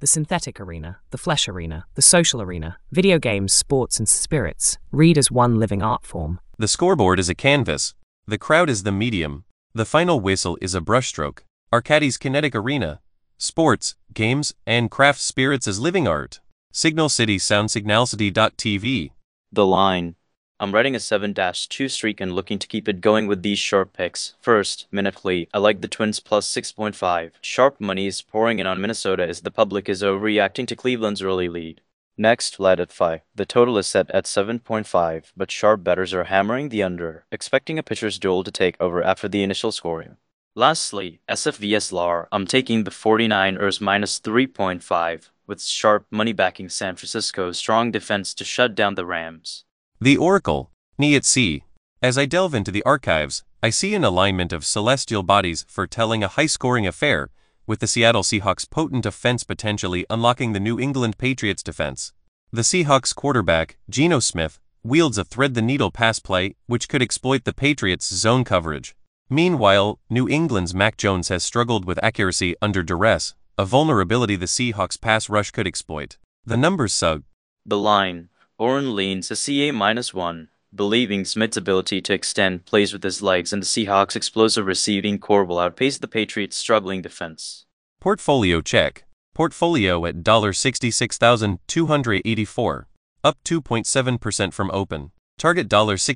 the synthetic arena, the flesh arena, the social arena, video games, sports, and spirits, read as one living art form. The scoreboard is a canvas. The crowd is the medium. The final whistle is a brushstroke. Arcadis kinetic arena. Sports, games, and craft spirits as living art. Signal City Sound Signalcity.tv. The line. I'm riding a 7-2 streak and looking to keep it going with these sharp picks. First, Minute Play. I like the Twins plus 6.5. Sharp money is pouring in on Minnesota as the public is overreacting to Cleveland's early lead. Next, Philadelphia. The total is set at 7.5, but sharp bettors are hammering the under, expecting a pitcher's duel to take over after the initial scoring. Lastly, SFVS LAR. I'm taking the 49ers minus 3.5, with sharp money backing San Francisco's strong defense to shut down the Rams. The Oracle, Niet C. As I delve into the archives, I see an alignment of celestial bodies foretelling a high-scoring affair, with the Seattle Seahawks' potent offense potentially unlocking the New England Patriots' defense. The Seahawks quarterback, Geno Smith, wields a thread-the-needle pass play which could exploit the Patriots' zone coverage. Meanwhile, New England's Mac Jones has struggled with accuracy under duress, a vulnerability the Seahawks' pass rush could exploit. The numbers sug. The line. Oren leans to CA -1, believing Smith's ability to extend plays with his legs and the Seahawks' explosive receiving core will outpace the Patriots' struggling defense. Portfolio check. Portfolio at $66,284, up 2.7% from open. Target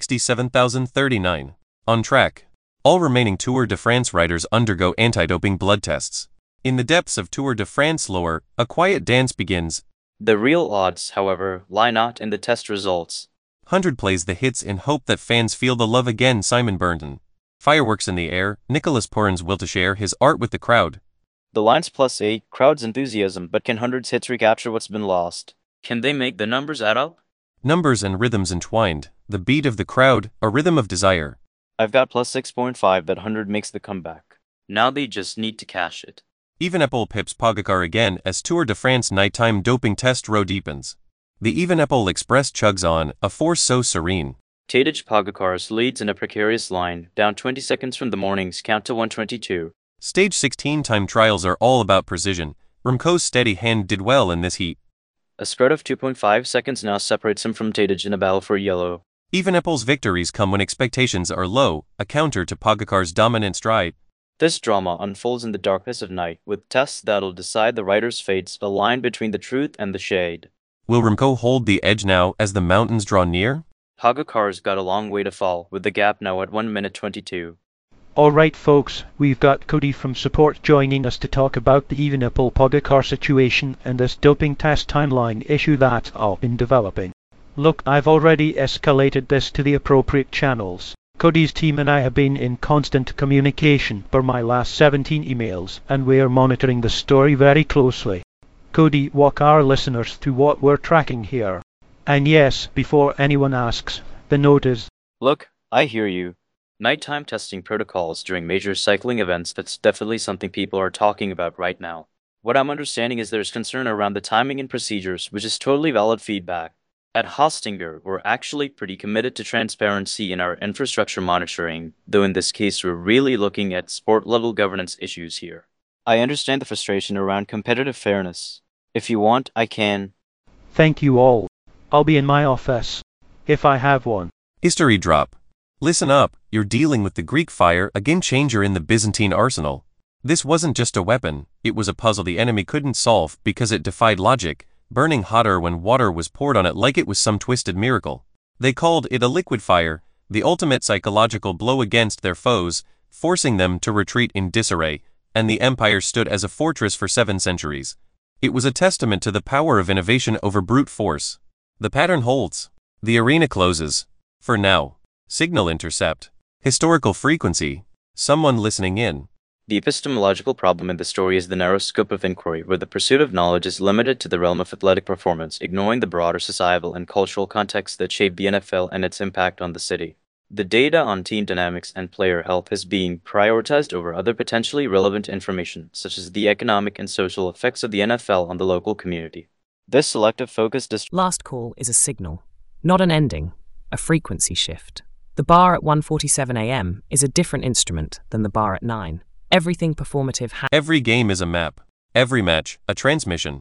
$67,039. On track. All remaining Tour de France riders undergo anti-doping blood tests. In the depths of Tour de France lore, a quiet dance begins. The real odds, however, lie not in the test results. 100 plays the hits in hope that fans feel the love again. Simon Burnton. Fireworks in the air. Nicholas Purins will to share his art with the crowd. The line's +8, crowd's enthusiasm, but can 100's hits recapture what's been lost? Can they make the numbers add up? Numbers and rhythms entwined. The beat of the crowd, a rhythm of desire. I've got +6.5 that 100 makes the comeback. Now they just need to cash it. Evenepoel pips Pogacar again as Tour de France nighttime doping test row deepens. The Evenepoel Express chugs on, a force so serene. Tadej Pogacar leads in a precarious line, down 20 seconds from the morning's count to 122. Stage 16 time trials are all about precision. Remco's steady hand did well in this heat. A spread of 2.5 seconds now separates him from Tadej in a battle for yellow. Evenepoel's victories come when expectations are low, a counter to Pogacar's dominant stride. This drama unfolds in the darkness of night, with tests that'll decide the rider's fates, a line between the truth and the shade. Will Remco hold the edge now as the mountains draw near? Pogacar's got a long way to fall, with the gap now at 1 minute 22. Alright folks, we've got Cody from Support joining us to talk about the Evenepoel Pogacar situation and this doping test timeline issue that I've been developing. Look, I've already escalated this to the appropriate channels. Cody's team and I have been in constant communication for my last 17 emails, and we're monitoring the story very closely. Cody, walk our listeners through what we're tracking here. And yes, before anyone asks, the note is... Look, I hear you. Nighttime testing protocols during major cycling events, that's definitely something people are talking about right now. What I'm understanding is there's concern around the timing and procedures, which is totally valid feedback. At Hostinger, we're actually pretty committed to transparency in our infrastructure monitoring, though in this case we're really looking at sport-level governance issues here. I understand the frustration around competitive fairness. If you want, I can... Thank you all. I'll be in my office. If I have one. History drop. Listen up, you're dealing with the Greek fire, a game-changer in the Byzantine arsenal. This wasn't just a weapon, it was a puzzle the enemy couldn't solve because it defied logic, burning hotter when water was poured on it like it was some twisted miracle. They called it a liquid fire, the ultimate psychological blow against their foes, forcing them to retreat in disarray, and the empire stood as a fortress for 7 centuries. It was a testament to the power of innovation over brute force. The pattern holds. The arena closes. For now. Signal intercept. Historical frequency. Someone listening in. The epistemological problem in the story is the narrow scope of inquiry, where the pursuit of knowledge is limited to the realm of athletic performance, ignoring the broader societal and cultural context that shaped the NFL and its impact on the city. The data on team dynamics and player health is being prioritized over other potentially relevant information, such as the economic and social effects of the NFL on the local community. This selective focus Last call is a signal, not an ending, a frequency shift. The bar at 1:47 a.m. is a different instrument than the bar at 9. Everything performative Every game is a map. Every match, a transmission.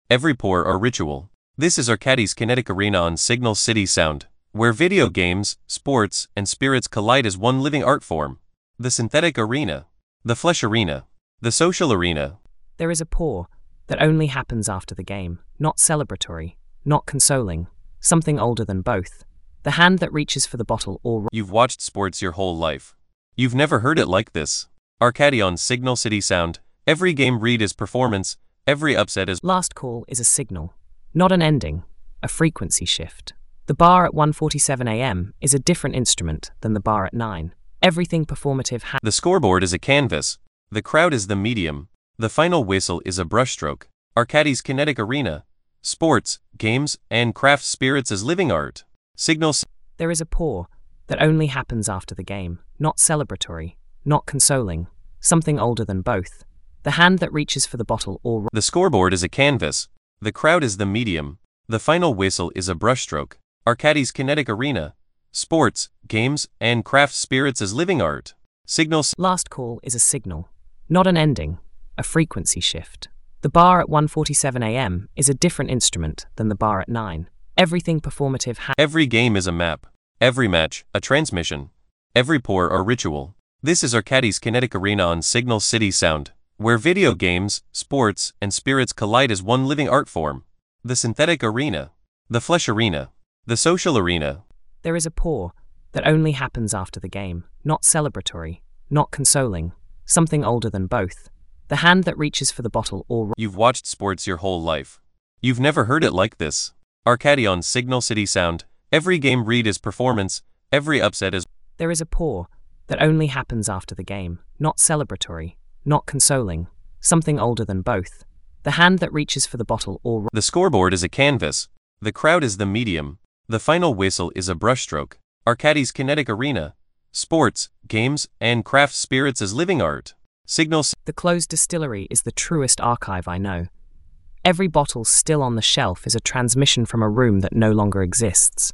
every pour or ritual. This is Arcadis Kinetic Arena on Signal City Sound, where video games, sports, and spirits collide as one living art form. The synthetic arena, the flesh arena, the social arena. There is a pour that only happens after the game, not celebratory, not consoling, something older than both. The hand that reaches for the bottle or... You've watched sports your whole life. You've never heard it like this. Arcadi on Signal City Sound, every game read is performance, every upset is... Last call is a signal, not an ending, a frequency shift. The bar at 1:47 a.m. is a different instrument than the bar at 9. Everything performative The scoreboard is a canvas. The crowd is the medium. The final whistle is a brushstroke. Arcadi's Kinetic Arena. Sports, games, and craft spirits as living art. Signals. There is a pour that only happens after the game, not celebratory, not consoling, something older than both. The hand that reaches for the bottle or... The scoreboard is a canvas. The crowd is the medium. The final whistle is a brushstroke. Arcadi's Kinetic Arena. Sports, games, and craft spirits as living art. Signals. Last call is a signal, not an ending, a frequency shift. The bar at 1:47 a.m. is a different instrument than the bar at 9. Everything performative Every game is a map. Every match, a transmission. Every pour or ritual. This is Arcadi's Kinetic Arena on Signal City Sound, where video games, sports, and spirits collide as one living art form. The synthetic arena. The flesh arena. The social arena. There is a pour that only happens after the game, not celebratory, not consoling, something older than both. The hand that reaches for the bottle or... You've watched sports your whole life. You've never heard it like this. Arcadi on Signal City Sound, every game read is performance, every upset is... There is a pour that only happens after the game, not celebratory, not consoling, something older than both. The hand that reaches for the bottle or... The scoreboard is a canvas. The crowd is the medium. The final whistle is a brushstroke. Arcadi's Kinetic Arena. Sports, games, and craft spirits as living art. Signals. The closed distillery is the truest archive I know. Every bottle still on the shelf is a transmission from a room that no longer exists.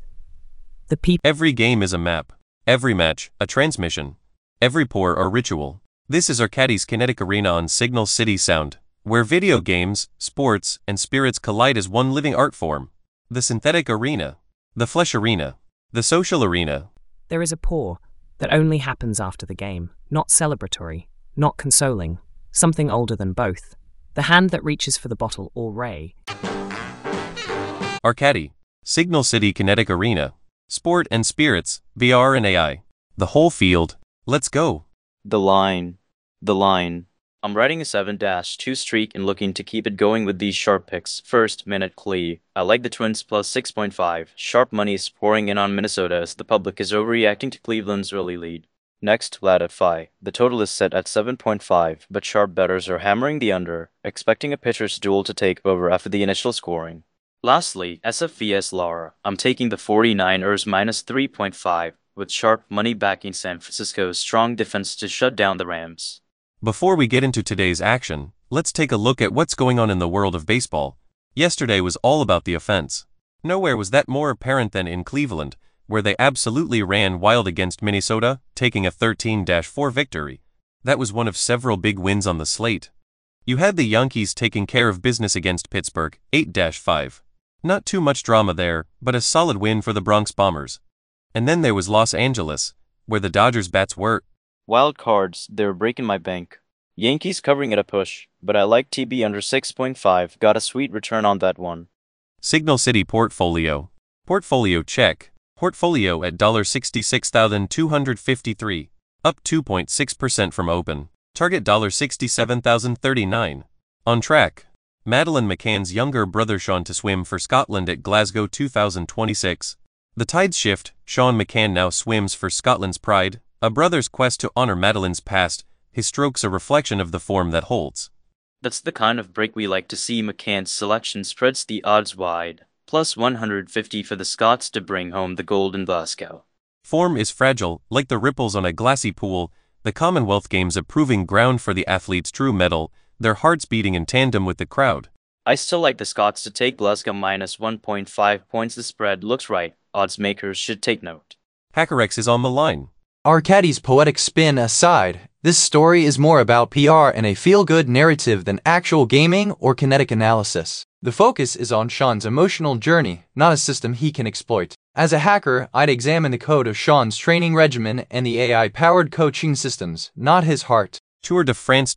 Every game is a map. Every match, a transmission. Every pour or ritual. This is Arcadi's Kinetic Arena on Signal City Sound, where video games, sports, and spirits collide as one living art form. The synthetic arena. The flesh arena. The social arena. There is a pour that only happens after the game, not celebratory, not consoling, something older than both. The hand that reaches for the bottle or ray. Arcadi. Signal City Kinetic Arena. Sport and spirits, VR and AI. The whole field. Let's go. The line. The line. I'm riding a 7-2 streak and looking to keep it going with these sharp picks. First, Minute Clee. I like the Twins plus 6.5. Sharp money is pouring in on Minnesota as the public is overreacting to Cleveland's early lead. Next, Latify. The total is set at 7.5, but sharp bettors are hammering the under, expecting a pitcher's duel to take over after the initial scoring. Lastly, SFVS Lara. I'm taking the 49ers minus 3.5, with sharp money backing San Francisco's strong defense to shut down the Rams. Before we get into today's action, let's take a look at what's going on in the world of baseball. Yesterday was all about the offense. Nowhere was that more apparent than in Cleveland, where they absolutely ran wild against Minnesota, taking a 13-4 victory. That was one of several big wins on the slate. You had the Yankees taking care of business against Pittsburgh, 8-5. Not too much drama there, but a solid win for the Bronx Bombers. And then there was Los Angeles, where the Dodgers bats were. Wild cards, they're breaking my bank. Yankees covering at a push, but I like TB under 6.5, got a sweet return on that one. Signal City Portfolio. Portfolio check. Portfolio at $66,253, up 2.6% from open. Target $67,039. On track. Madeleine McCann's younger brother Sean to swim for Scotland at Glasgow 2026. The tides shift, Sean McCann now swims for Scotland's pride, a brother's quest to honor Madeleine's past, his stroke's a reflection of the form that holds. That's the kind of break we like to see. McCann's selection spreads the odds wide, plus 150 for the Scots to bring home the gold in Glasgow. Form is fragile, like the ripples on a glassy pool, the Commonwealth Games a proving ground for the athlete's true mettle, their hearts beating in tandem with the crowd. I still like the Scots to take Glasgow minus 1.5 points. The spread looks right, odds makers should take note. HackerX is on the line. Arcadi's poetic spin aside, This story is more about PR and a feel-good narrative than actual gaming or kinetic analysis. The focus is on Sean's emotional journey, not a system he can exploit. As a hacker, I'd examine the code of Sean's training regimen and the AI-powered coaching systems, not his heart. Tour de France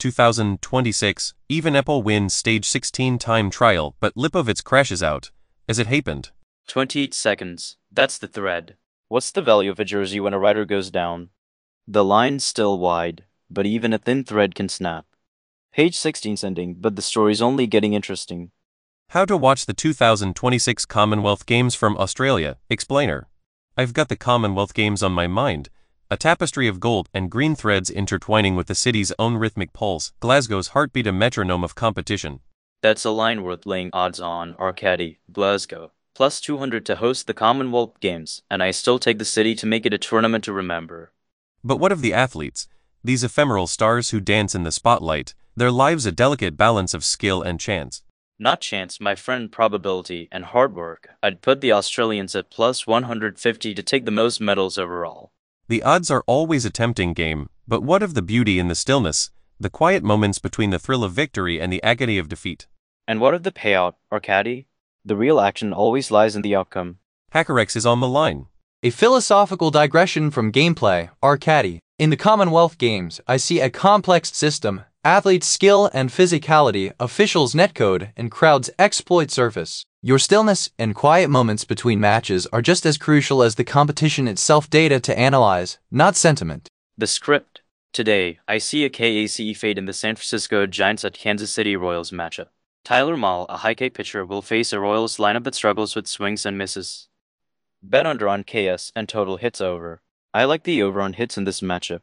2026, Evenepoel wins stage 16 time trial, but Lipovitz crashes out. As it happened. 28 seconds. That's the thread. What's the value of a jersey when a rider goes down? The line's still wide, but even a thin thread can snap. Page 16's ending, but the story's only getting interesting. How to watch the 2026 Commonwealth Games from Australia, explainer. I've got the Commonwealth Games on my mind, a tapestry of gold and green threads intertwining with the city's own rhythmic pulse, Glasgow's heartbeat, a metronome of competition. That's a line worth laying odds on, Arcady, Glasgow. Plus 200 to host the Commonwealth Games, and I still take the city to make it a tournament to remember. But what of the athletes? These ephemeral stars who dance in the spotlight, their lives a delicate balance of skill and chance. Not chance, my friend, probability and hard work. I'd put the Australians at plus 150 to take the most medals overall. The odds are always a tempting game, but what of the beauty in the stillness, the quiet moments between the thrill of victory and the agony of defeat? And what of the payout, Arcady? The real action always lies in the outcome. HackerX is on the line. A philosophical digression from gameplay, Arcady. In the Commonwealth Games, I see a complex system, athletes' skill and physicality, officials' netcode, and crowds' exploit surface. Your stillness and quiet moments between matches are just as crucial as the competition itself. Data to analyze, not sentiment. The script. Today, I see a KACE fade in the San Francisco Giants at Kansas City Royals matchup. Tyler Mahle, a high-K pitcher, will face a Royals lineup that struggles with swings and misses. Bet under on KS and total hits over. I like the over on hits in this matchup.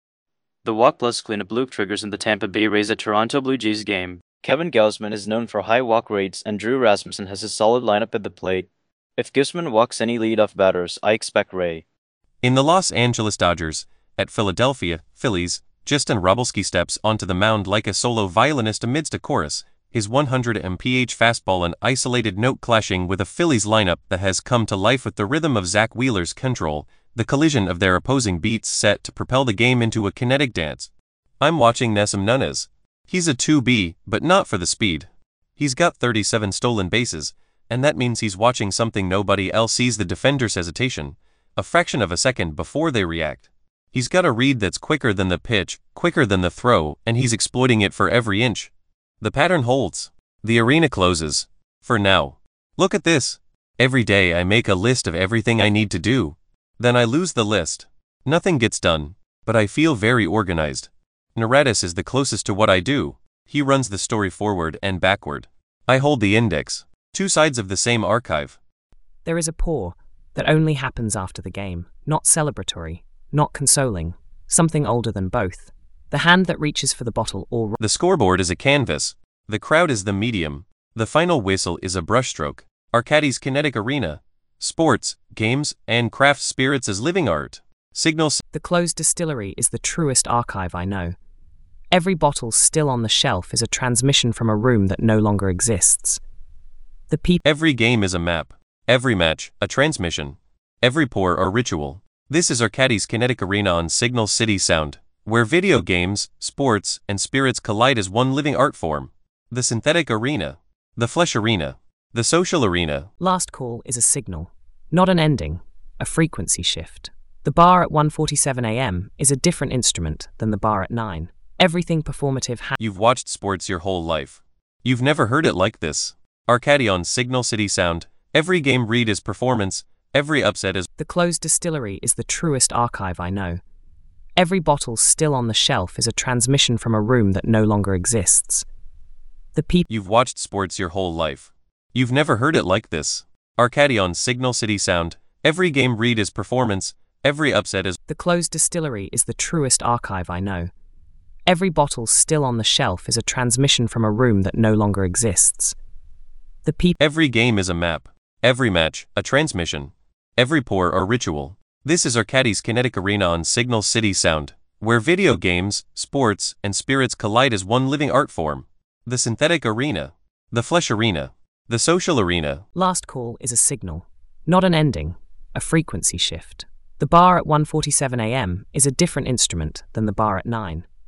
The walk plus cleanup loop triggers in the Tampa Bay Rays at Toronto Blue Jays game. Kevin Gausman is known for high walk rates and Drew Rasmussen has a solid lineup at the plate. If Gausman walks any leadoff batters, I expect Ray. In the Los Angeles Dodgers, at Philadelphia, Phillies, Justin Robelski steps onto the mound like a solo violinist amidst a chorus, his 100 mph fastball an isolated note clashing with a Phillies lineup that has come to life with the rhythm of Zach Wheeler's control, the collision of their opposing beats set to propel the game into a kinetic dance. I'm watching Nessim Nunez. He's a 2B, but not for the speed. He's got 37 stolen bases, and that means he's watching something nobody else sees: the defender's hesitation, a fraction of a second before they react. He's got a read that's quicker than the pitch, quicker than the throw, and he's exploiting it for every inch. The pattern holds. The arena closes. For now. Look at this. Every day I make a list of everything I need to do. Then I lose the list. Nothing gets done. But I feel very organized. Naradis is the closest to what I do. He runs the story forward and backward. I hold the index. Two sides of the same archive. There is a pour that only happens after the game, not celebratory, not consoling, something older than both. The hand that reaches for the bottle or... The scoreboard is a canvas. The crowd is the medium. The final whistle is a brushstroke. Arcady's kinetic arena. Sports, games, and craft spirits as living art. Signals. The closed distillery is the truest archive I know. Every bottle still on the shelf is a transmission from a room that no longer exists. The people... Every game is a map. Every match, a transmission. Every pour, a ritual. This is Arcady's kinetic arena on Signal City Sound, where video games, sports, and spirits collide as one living art form. The synthetic arena. The flesh arena. The social arena. Last call is a signal, not an ending, a frequency shift. The bar at 1:47 a.m. is a different instrument than the bar at 9. Everything performative You've watched sports your whole life. You've never heard it like this. Arcady on Signal City Sound. Every game read is performance. Every upset is... The closed distillery is the truest archive I know. Every bottle still on the shelf is a transmission from a room that no longer exists. The people... You've watched sports your whole life. You've never heard it like this. Arcady on Signal City Sound. Every game read is performance. Every upset is... The closed distillery is the truest archive I know. Every bottle still on the shelf is a transmission from a room that no longer exists. The people... Every game is a map. Every match, a transmission. Every pour, a ritual. This is Arcady's kinetic arena on Signal City Sound, where video games, sports, and spirits collide as one living art form. The synthetic arena. The flesh arena. The social arena. Last call is a signal, not an ending, a frequency shift. The bar at 1:47 a.m. is a different instrument than the bar at 9.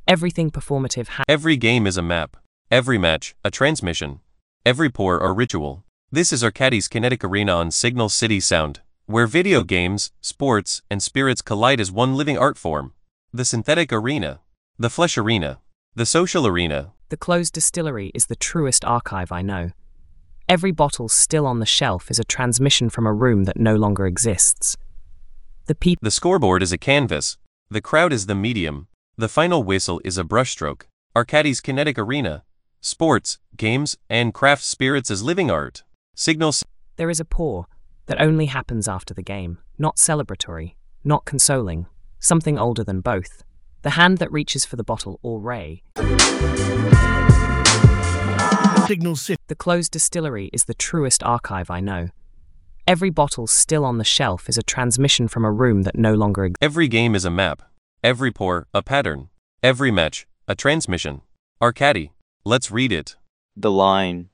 Everything performative Every game is a map. Every match, a transmission. Every pour, a ritual. This is Arcadie's Kinetic Arena on Signal City Sound, where video games, sports, and spirits collide as one living art form. The synthetic arena. The flesh arena. The social arena. The closed distillery is the truest archive I know. Every bottle still on the shelf is a transmission from a room that no longer exists. The scoreboard is a canvas. The crowd is the medium. The final whistle is a brushstroke. Arcadie's Kinetic Arena. Sports, games, and craft spirits as living art. Signal. There is a pour that only happens after the game, not celebratory, not consoling, something older than both. The hand that reaches for the bottle or ray. Signal City. The closed distillery is the truest archive I know. Every bottle still on the shelf is a transmission from a room that no longer exists. Every game is a map. Every pour, a pattern. Every match, a transmission. Arcadie. Let's read it. The line.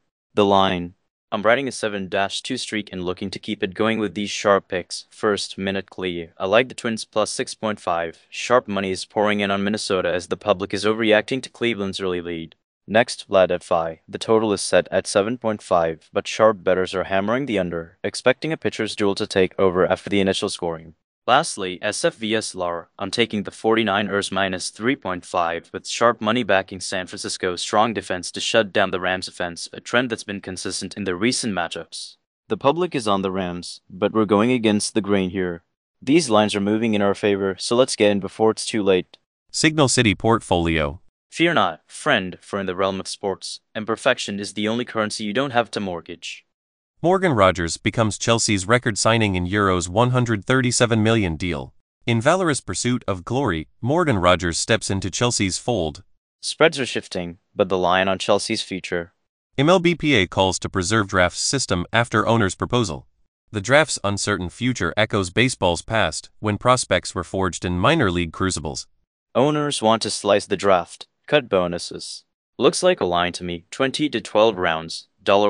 I'm riding a 7-2 streak and looking to keep it going with these sharp picks. First, minute Clee. I like the Twins plus 6.5. Sharp money is pouring in on Minnesota as the public is overreacting to Cleveland's early lead. Next, Vlad FI. The total is set at 7.5, but sharp bettors are hammering the under, expecting a pitcher's duel to take over after the initial scoring. Lastly, SF vs LAR, I'm taking the 49ers minus 3.5 with sharp money backing San Francisco's strong defense to shut down the Rams' offense, a trend that's been consistent in the recent matchups. The public is on the Rams, but we're going against the grain here. These lines are moving in our favor, so let's get in before it's too late. Signal City Portfolio. Fear not, friend, for in the realm of sports, imperfection is the only currency you don't have to mortgage. Morgan Rogers becomes Chelsea's record signing in Euros 137 million deal. In valorous pursuit of glory, Morgan Rogers steps into Chelsea's fold. Spreads are shifting, but the line on Chelsea's future. MLBPA calls to preserve draft system after owner's proposal. The draft's uncertain future echoes baseball's past, when prospects were forged in minor league crucibles. Owners want to slice the draft, cut bonuses. Looks like a line to me, 20 to 12 rounds.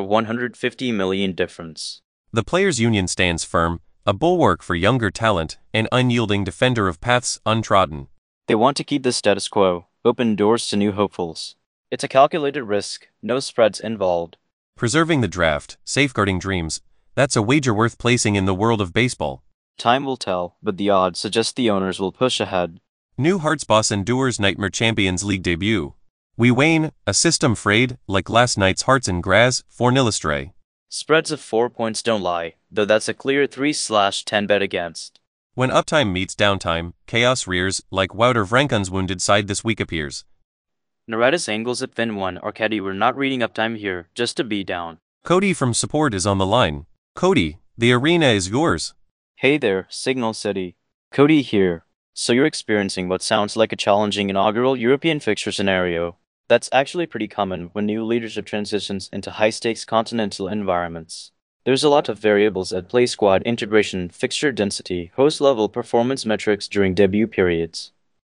$150 million difference. The Players' Union stands firm, a bulwark for younger talent, an unyielding defender of paths untrodden. They want to keep the status quo, open doors to new hopefuls. It's a calculated risk, no spreads involved. Preserving the draft, safeguarding dreams, that's a wager worth placing in the world of baseball. Time will tell, but the odds suggest the owners will push ahead. New Hearts boss endures Nightmare Champions League debut. We wane, a system frayed, like last night's Hearts and Graz, 4-0 astray. Spreads of 4 points don't lie, though that's a clear 3/10 bet against. When uptime meets downtime, chaos rears, like Wouter Vranken's wounded side this week appears. Naradis angles at Fin 1, Arcadie, we're not reading uptime here, just to be down. Cody from Support is on the line. Cody, the arena is yours. Hey there, Signal City. Cody here. So you're experiencing what sounds like a challenging inaugural European fixture scenario. That's actually pretty common when new leadership transitions into high-stakes continental environments. There's a lot of variables at play: squad integration, fixture density, host-level performance metrics during debut periods.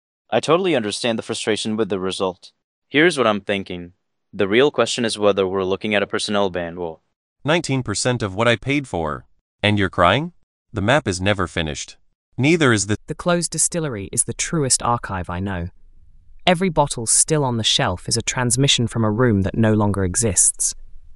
I totally understand the frustration with the result. Here's what I'm thinking. The real question is whether we're looking at a personnel ban or 19% of what I paid for. And you're crying? The map is never finished. Neither is The closed distillery is the truest archive I know. Every bottle still on the shelf is a transmission from a room that no longer exists.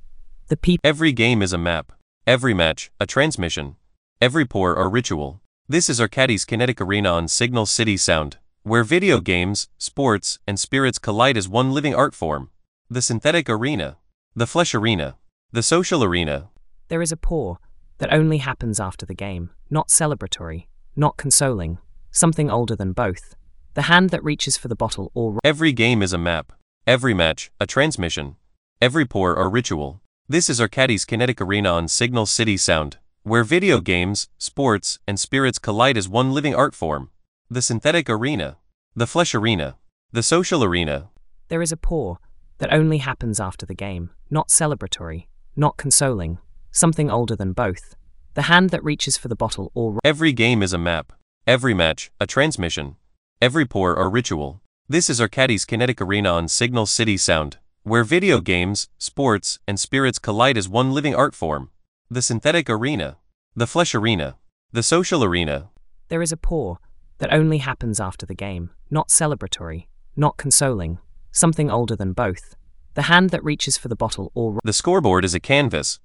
Every game is a map. Every match, a transmission. Every pour, a ritual. This is Arcadie's Kinetic Arena on Signal City Sound, where video games, sports, and spirits collide as one living art form. The synthetic arena. The flesh arena. The social arena. There is a pour that only happens after the game, not celebratory, not consoling, something older than both. The hand that reaches for the bottle or Every game is a map. Every match, a transmission. Every pour, a ritual. This is Arcadie's Kinetic Arena on Signal City Sound, where video games, sports, and spirits collide as one living art form. The synthetic arena. The flesh arena. The social arena. There is a pour that only happens after the game, not celebratory, not consoling, something older than both. The hand that reaches for the bottle or Every game is a map. Every match, a transmission. Every pour, a ritual. This is Arcadie's Kinetic Arena on Signal City Sound, where video games, sports, and spirits collide as one living art form. The synthetic arena. The flesh arena. The social arena. There is a pour that only happens after the game, not celebratory, not consoling, something older than both. The hand that reaches for the bottle or The scoreboard is a canvas.